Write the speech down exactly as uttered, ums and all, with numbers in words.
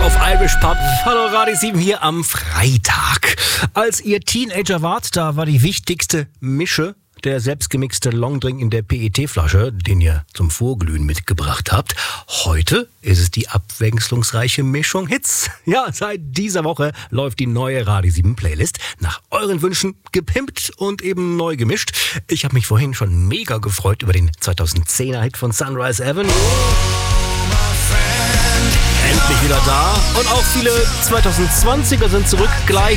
auf Irish Pub. Hallo Radio sieben hier am Freitag. Als ihr Teenager wart, da war die wichtigste Mische der selbstgemixte Longdrink in der P E T-Flasche, den ihr zum Vorglühen mitgebracht habt. Heute ist es die abwechslungsreiche Mischung Hits. Ja, seit dieser Woche läuft die neue Radio sieben Playlist nach euren Wünschen gepimpt und eben neu gemischt. Ich habe mich vorhin schon mega gefreut über den zweitausendzehner Hit von Sunrise Avenue. Endlich wieder da. Und auch viele zweitausendzwanziger sind zurück. Gleich